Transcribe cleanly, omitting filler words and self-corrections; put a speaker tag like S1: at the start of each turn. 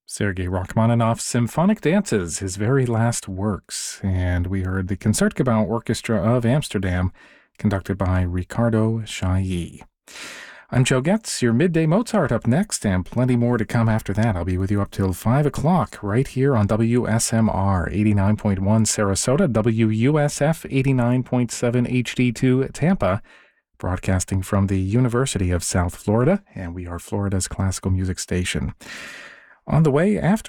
S1: Sergei Rachmaninoff's Symphonic Dances, his very last works, and we heard the Concertgebouw Orchestra of Amsterdam, conducted by Ricardo Chailly. I'm Joe Getz, your Midday Mozart up next, and plenty more to come after that. I'll be with you up till 5 o'clock right here on WSMR 89.1 Sarasota, WUSF 89.7 HD2 Tampa, broadcasting from the University of South Florida, and we are Florida's classical music station. On the way after